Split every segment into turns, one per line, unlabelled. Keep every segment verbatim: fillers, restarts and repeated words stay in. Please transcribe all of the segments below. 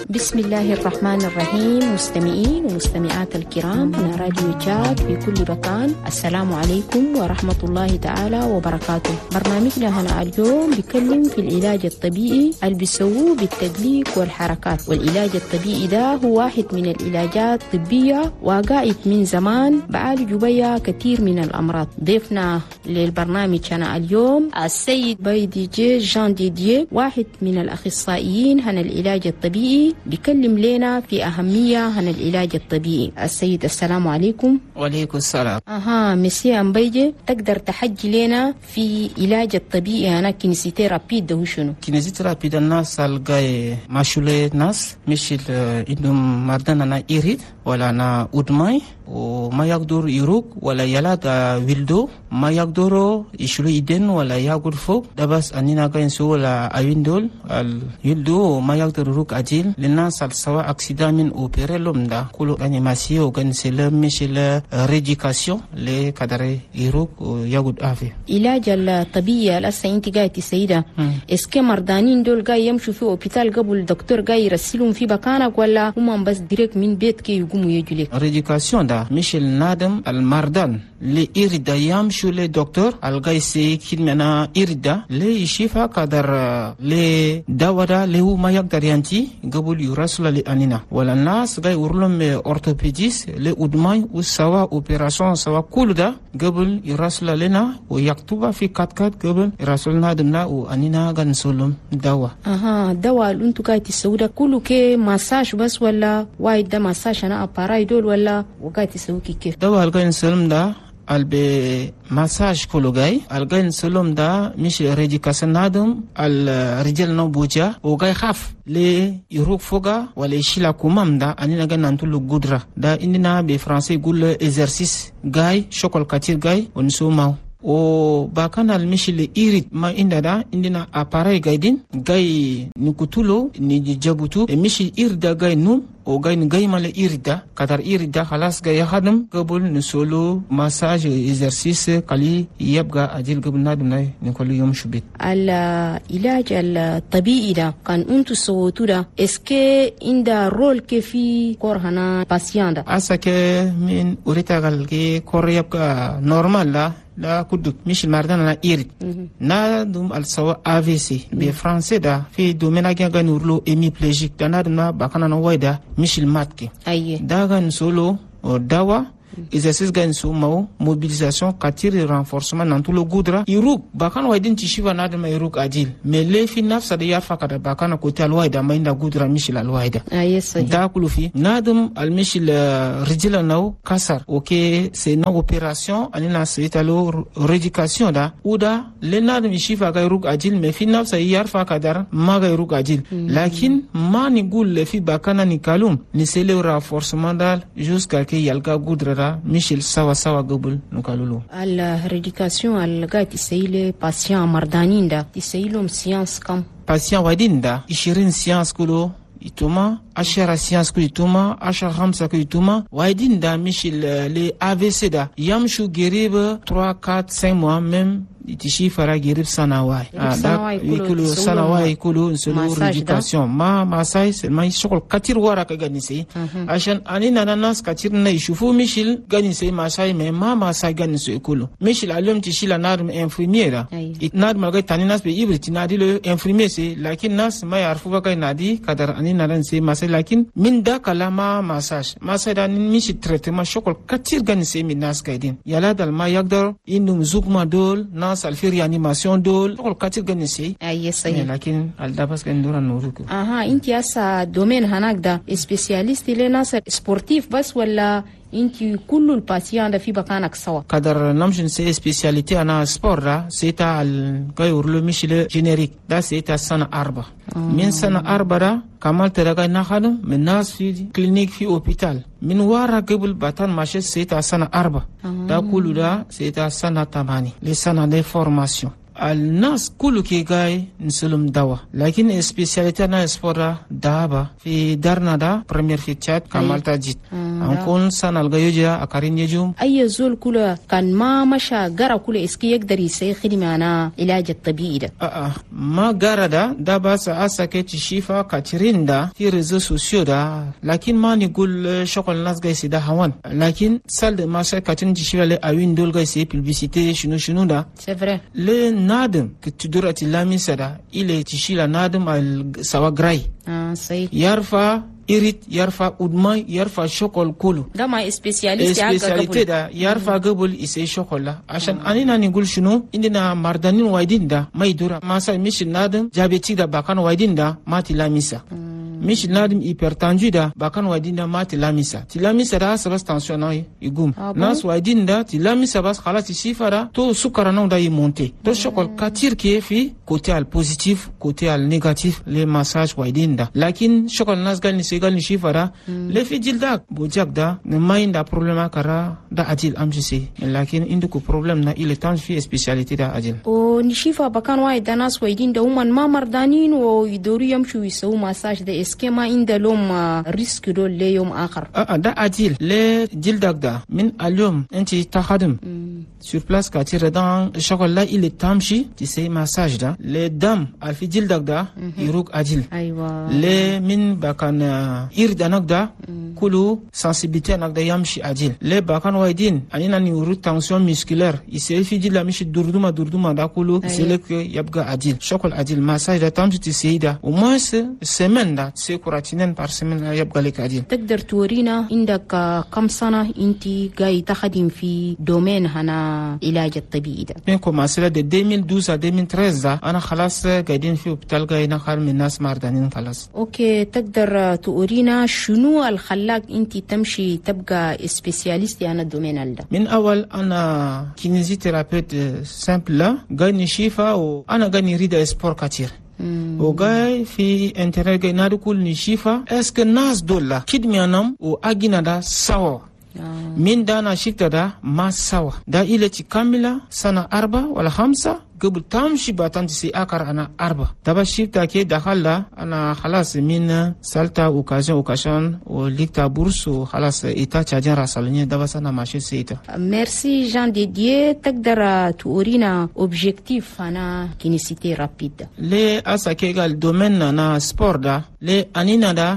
بسم الله الرحمن الرحيم. مستمعين ومستمعات الكرام هنا راديو تشاد في كل مكان، السلام عليكم ورحمة الله تعالى وبركاته. برنامجنا هنا اليوم بيتكلم في العلاج الطبيعي اللي بيسووه بالتدليك والحركات. والعلاج الطبيعي ده هو واحد من العلاجات الطبية وقائد من زمان بعالج بيها كثير من الأمراض. ضيفنا للبرنامج هنا اليوم السيد بايديجي جان ديديه، واحد من الأخصائيين هنا العلاج الطبيعي، بيكلم لنا في أهمية عن العلاج الطبيعي. السيد السلام عليكم.
وعليكم السلام.
أها مسيا أمبيجي، تقدر تحكي لنا في علاج الطبيعي أنا كينيسيثيرابي ده شنو؟
كينيسيثيرابي ده الناس الجاي ماشولة ناس مش إنهم مردنا أنا إيريد ولا أنا أودماي وما يقدر يروق ولا يلاد ويلدو ما يقدروا يشيلوا يدين ولا يقدر فوق ده بس أننا جاي نسوي ولا أويندول اليلدو ما يقدر يروق أجيل للناس السواء أكسيدا من أوبريلهم ده كله أنيماسيو جاي نسيل مش ل ريديكاسيون لكدر يروق ويقعد أفي.
علاج الطبيعي الأسا أنت جاي تسيدا إسكي مردانين دول جاي يمشوا في أوبيتال قبل الدكتور جاي يرسلهم في مكانك ولا هم بس ديريك من بيت كي يقوموا يجوا
ريديكاسيون ده مش النادم المردان اللي يريد يمشوا للدكتور الجاي سيكين منا يريد لي يشوفها قدر لي دواء اللي هو ما يقدر ينتي قبل يرسل لأنينا ولا الناس جاي يورلهم أورثوبيديس لأدماي وسوا أوبراسيون سوا كل ده قبل يرسل لنا ويكتبها في كات كات قبل يرسلنا دمنا وأنينا جا نسولهم دواء.
أها دواء اللي أنتو قاعد تسوي ده كله كي مساج بس ولا وايد ده مساج أنا أباراي دول ولا وقاعد تسوي كيف؟
دواء اللي جاي نسولهم ده البي مساج كله جاي الجاي نسولهم ده مش ريديكاسيون نادم الرجال نوبوجا وجاي خاف لي يروق فوقا ولا يشيل كومام ده أنينا جا ننتلو قدرة ده إننا بفرنسي يقول إكسرسيس جاي شغل كتير جاي ونسومه o bakana almishile irit ma inda da indina appareil gaidin gai nikutulo ni jabutu e mishi irda gai num o gai gai male irda kadar irda khalas gai hadam qabul ni solo massage exercice kali yabga ajil qabul nadum nay ni kullu yom shubit
al ilaj al tabi'i da kan untu sowotu da eske inda role ke fi korhana patient da
asake min urita gal ke kor yabga normal la لا كدك مش المردان أنا إيرد نادم السوا A V C بفرنسا ده في دومينا كان نورلو إمي بليجيك ده نادم بكنا نوايدا مش الماتكي
أيه
ده كان سولو دوا exercice gain so mau mobilisation katiri renforcement nan tout le goudra iruk bakan waidin tishiva na ma iruk ajil me lefi nafsa da yarfa kada bakan ko tal waida mainda goudra mishil al waida
yes
da kulufi nadum al mishil rijila naw kasar ok c'est une opération anina c'est alo rééducation da uda le nadum shifa ga iruk ajil me fi nafsa yarfa kada ma ga iruk ajil lakin ma ni gul le fi bakana ni kalum ni c'est le renforcement dal jusqu'à que yalga goudra Michel sawa sawa gobul nukalulu
al rééducation al gati seile patient mardaninda ti seilom science kam
patient wadinda ishirin science kulo ituma ashara science kulo ituma ashara khamsa kulo ituma wadinda Michel les A V C da yamshu geribe trois quatre cinq mois même itishi fara gerib sanawai da ikulu sanawai ikulu sulu rééducation ma masai selma shokol katir wara ka ganisi ashan anina nanas katir na ishufu mishil ganisi masai me ma masai ganisi ikulu mishil alum tishila narm infirmiera itnad malga taninas be ibriti nadi le infirmier c'est lakin nas ma yarfu ka nadi kadar anina ran c'est masai lakin min da kalama massage masai da mishil traitement shokol katir ganisi min nas kaidin yala dal ma yagdar indum zukma dol nas alfi réanimation dol kol katir ganisi
ay sahi
lakin al dabas kan dura nuruku
aha inti asa domaine hanakda spécialiste le nas sportif bas wala inti kullu الباتيان في مكانك سوا
قدر نمشي سي سبيسياليتي انا سبور دا سيتا الغير لو مش لو جينيريك دا سيتا سنه أربعة من سنه أربعة كمال تلقى نخدم من ناس في كلينيك في اوبيتال من ورا قبل باتان ماشي سيتا سنه أربعة دا كله دا سيتا سنه ثمانية لسنه دي فورماسيون الناس كله كي جاي نسلم دوا لكن سبيسياليتي انا سبورا دابا في دارنا دا بريمير في تشاد كمال تاجيت ankon sanal ga yoja akarin yejum
أي زول كله كان ما مشى قرا كله إسكي يقدر يسوي خدمة أنا علاج الطبيعي ده.
آه ما قرا ده ده بس أساكي تشيفا كاترين ده في ريزو سوسيو ده لكن ما نقول شغل الناس جاي سيدا هوان لكن سال ما شا كاترين تشيفا ل أوين دول جاي سي publicité شنو شنو ده.
C'est vrai.
le نادم كتدور أتلامي سدا إلى تشيلا نادم السوا غراي.
آه صحيح.
يرفع irit yarfa udmay yarfa shokol kulu
da ma specialist ya
specialite da yarfa gabul ise shokola ashan anina ni gul shunu indina mardanin waidin da mai dura masa mishin nadam diabetic da bakan waidin da mati lamisa mish nadam hypertendu da bakan waidin da mati lamisa tilamisa da sabas tension ay igum nas waidin da tilamisa bas khalas sifara to sukara non da yi monter to shokol katir ki fi côté al positif côté al négatif les massages waidin da lakin shokol nas gal ni gal ni shifara le fi jildak bo jakda ne mainda problema kara da ajil amjisi lakin indu ko problem na ile tan fi speciality da ajil
o ni shifa bakan wa danas wa idin da uman ma mardanin o idori yamshu yisu massage da eskema inda lom risk do le yom akhar
a da ajil le jildak da min alyom anti tahadim sur place ka tire dans chocolat il est tamshi tu sais massage da le dam al fi jildak da iruk ajil
aywa
le min bakan irda nagda kulu sensibilité nagda yamshi ajil le bakan waidin anina ni uru tension musculaire ise fi jila mishi durduma durduma da kulu c'est que yabga ajil chocolat ajil massage da tamshi tu sais da au moins semaine da c'est kuratinen par semaine yabga lek ajil
تقدر تورينا عندك كم سنة انتي قاعد تخدم في دومين هنا علاج الطبيعي ده؟
من كوماسلا de deux mille douze à deux mille treize ده أنا خلاص قاعدين في هوبيتال قاعدين نخدم من الناس مردانين خلاص.
أوكي تقدر تورينا شنو الخلاك انتي تمشي تبقى سبيسياليست أنا دومين ده؟
من أول أنا كينيزيثيرابيوت سامبل لا قاعد نشيفا وأنا قاعد نريد سبور كتير. وجاي في انترنت جاي نادو كل نشيفا اسك الناس دولا كدمي انام واجينا دا سوا من دانا شيكتا دا ما سوا دا إلى كاملة سنة أربعة ولا خمسة قبل تمشي باتانتي سي أكر أنا أربعة تبا شيكتا كي دخل أنا خلاص من سالتا وكاشن وكاشن وليكتا بورس وخلاص إتا تشاجن راسالني دا بس أنا ماشي سيتا.
ميرسي جان ديديه تقدر تورينا أوبجيكتيف أنا كينيسيتي رابيد
لي أسا كي قال دومين أنا سبور دا لي أنينا دا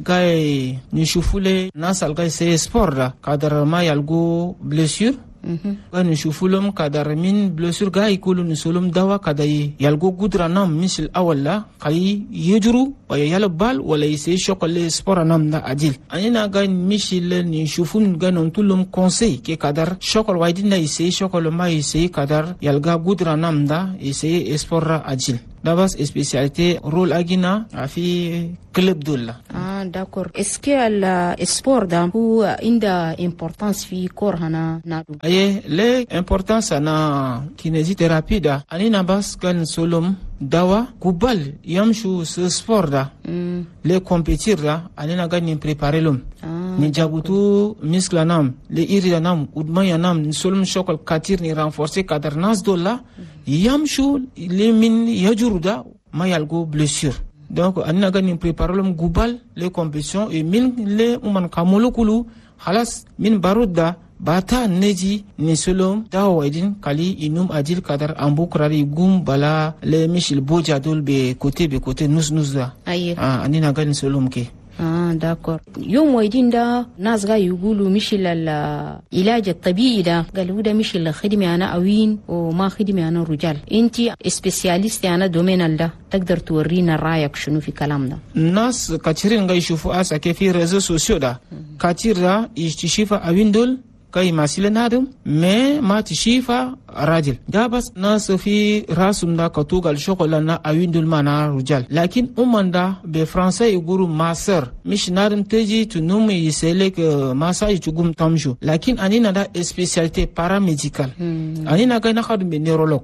gay ni shufule nasal gay se sport da kadar ma yalgo blessure ga ni shufulum kadar min blessure gay kulu ni solum dawa kadai yalgo gudra nam misil awalla kay yejuru waya yala bal wala yse shokole sport nam da ajil anina ga misil ni shufun ga non tulum conseil ke kadar shokol waydina yse shokol ma yse kadar yalga gudra nam da yse sport ajil dabas spécialité rôle agina في club دولا.
ah d'accord est-ce que le sport da هو عنده importance في كور هنا نادو
اي le importance ana kinésithérapie da anina bas kan solom dawa kubal yamshu sport da mm. le compétir da anina gan ni préparer l'homme ah, ni jabutu muscle nam le iri nam udmaya nam solom shokol katir ni renforcer kadar nas dola yamshu le min yajurda mayalgo blessure donc anina gan ni préparer l'homme kubal les compétitions et min le uman kamolokulu khalas min baruda bata neji ni solom dawa idin kali inum adil kadar ambukrari gum bala le mishil boja dol be côté be côté nus nus da ah anina gan solom ke
ah d'accord يوم ويدين دا ناس غا يقولوا مش العلاج الطبيعي ده قالوا ده مش الخدمه انا اوين وما خدمه انا رجال انتي سبيسياليست انا دومين ده تقدر تورينا رايك شنو في كلام ده
ناس كثيرين غا يشوفوا اسا كيف في ريزو سوسيو ده كثير ده يشتشيفا اوين دول كاي ماسيل نادم مي ما تشيفا راجل دابس ناس في راسم دا كتوغال شوكولانا اويندول مانا رجال لكن امان دا بفرنسا يقولوا ماسر مش نادم تجي تنوم يسلك ماسا يتقوم تمشو لكن انينا دا سبيسياليتي باراميديكال انينا كاي نخدم بنيرولوج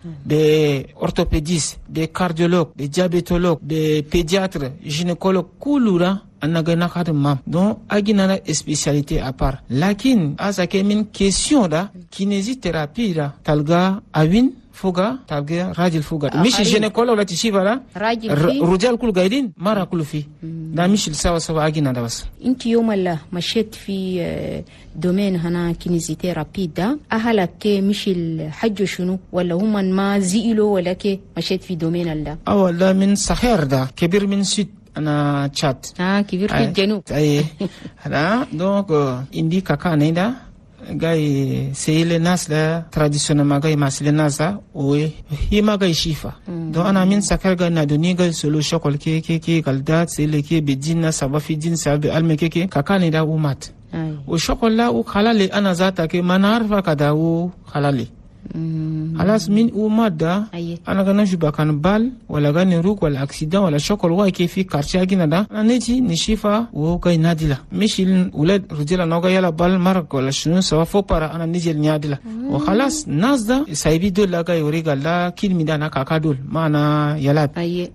des orthopédistes, des cardiologues, des diabétologues, des pédiatres, gynécologues, kulura anagana khadim mam donc agina na spécialité à part lakin asa ke min question da kinésithérapie da talga awin فوقا تلقى راجل فوقا مش جينيكولا ولا تشيفا لا
راجل فيه
رجال كل قايدين مرة كل فيه ده مش السوا سوا أجينا ده بس.
انت يوم اللي مشيت في دومين هنا كينيزيثيرابي ده أهلك مش الحج شنو ولا هم ما زيلوا ولا كي مشيت في دومين الله؟
أولا من صخير ده كبير من سيد أنا تشاد.
آه كبير في الجنوب.
أي هلا دونك إندي كاكا نيدا جاي سيل الناس لا تراديشنال ما جاي ماسل الناس وهي ما جاي شيفا. دو أنا من سكر جاي نادوني جاي سلو شكل كي كي كي قلدات سيل كي بدين سبب في دين سبب علم كي كي كاكا نيدا ومات. وشكل لا وخلالي أنا ذاته كي ما نعرف كذا وخلالي. خلاص من ومادة أنا كنا شو بكان بال ولا كان روك ولا أكسيدان ولا شوك ولا كيف في كارشة كنا ده أنا نجي نشيفه وكاي نادلة مش الولاد رجال نوجا يلا بال مرق ولا شنو سوا فوبرا أنا نجي نادلة وخلاص ناس ده سايبي دول لا كاي وريجا لا كيل ميدانا كاكادول ما أنا يلا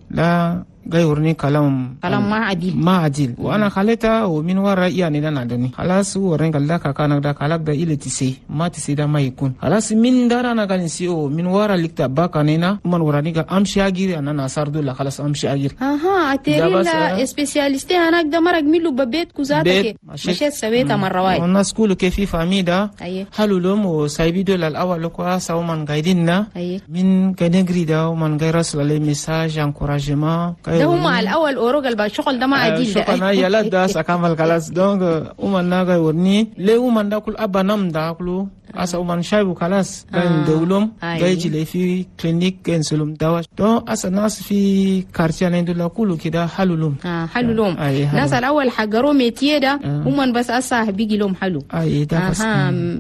لا جاي ورني كلام
كلام ما عديل
ما عديل وانا خليتها ومن وراء يعني ده نادني خلاص ورن قال لك كان ده كلام ده إلى تسي ما تسي ده ما يكون خلاص من دار انا كان سيو من وراء لك باك انا من وراني امشي اجير انا ناصر دولا خلاص امشي اجير
اها اتري لا سبيشاليست هناك ده مرق ميلو ببيت كوزاتك مشيت سويتها مره واحده
والناس كله كيف فامي ده حلو لهم وسايبي دولا الاول لكوا سو من قايديننا من كنغري ده ومن غير رسل لي ميساج انكوراجمون
ده هم على الأول أوروج الشغل ده ما عديل ده
شغل يا لا ده سكمل خلاص دونك ومن ناقة ورني ليه ومن ده كل أبا نام ده كله أسا ومن شايبو خلاص كان دولهم جاي جلي في كلينيك كان سلوم دواء دون أسا ناس في كارتيان عندنا كله كده حلولهم
آه حلولهم ناس الأول حجروا ميتيه ده ومن بس أسا بيجي لهم حلو
أي ده
بس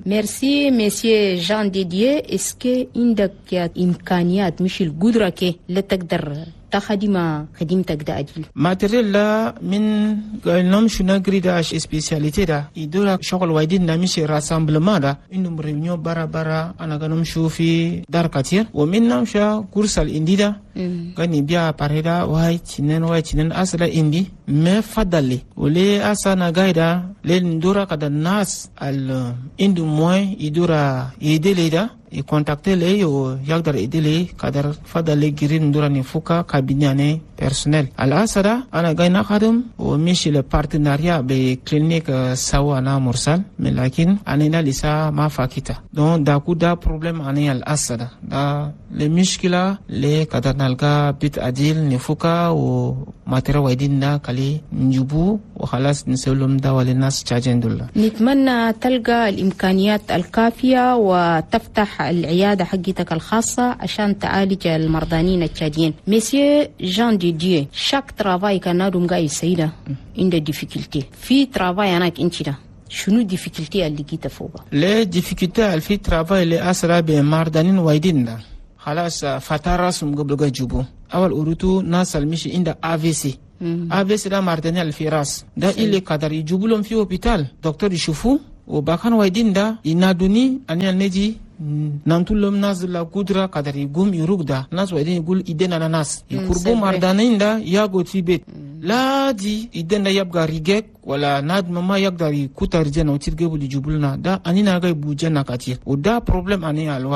ميرسي مسيو جان ديديه إسكي عندك إمكانيات مش القدرة كي لا تقدر تخدم خدمتك ده أجل
ماتريال لا من قلنام شو نجري ده سبيشاليتي ده يدور شغل وايدين نمشي راسامبلما ده إنه ريونيو برا برا أنا كنوم شو في دار كتير ومن نمشى كورس الإندي ده كان يبيع باريدا واي تنين واي تنين أصلا إندي ما فضلي ولي أصلا نجايدا لندورا كده الناس ال إندو موي يدورا يدلي ده يكونتاكتي لي ويقدر يدلي كدر فضل جرين دوراني فوكا كابينياني بيرسونيل الأسرة أنا جاي نخدم ومشي لبارتناريا بكلينيك سوا أنا مرسل من لكن أنا لسه ما فاكيتا دون داكو دا بروبلم أنا الأسرة دا المشكلة اللي كدر نلقى بيت أديل نفوكا وماتيريال وايدين دا كلي نجيبو وخلاص نسولهم دوا للناس تشاجين دولا.
نتمنى تلقى الإمكانيات الكافية وتفتح العيادة حقتك الخاصة عشان تعالج المرضانين التشاديين. مسيو جان ديديه شاك ترافاي كان نادم قاي سيدا عند ديفيكولتي في ترافاي هناك انت ده شنو ديفيكولتي اللي جيت فوقها؟
ليه ديفيكولتي في ترافاي اللي أسرع بمرضانين وايدين ده خلاص فترة سم قبل جا جوبو أول أوروتو ناس المشي عند آفيسي آفيسي ده مرداني الفراس ده اللي قدر يجيبوا لهم في هوبيتال دكتور يشوفوه وباكان وايدين ده ينادوني أني نجي نانتولم ناس لا قدرة قدر يقوم يروق ده ناس وايدين يقول إيدينا ناس يقربوا مردانين ده ياغو في بيت لا دي إيدينا يبقى ريجك ولا ناد مما يقدر يكوتا رجانا وترجبوا لجبلنا ده أني ناقي بوجنا كتير وده بروبلم أني الوا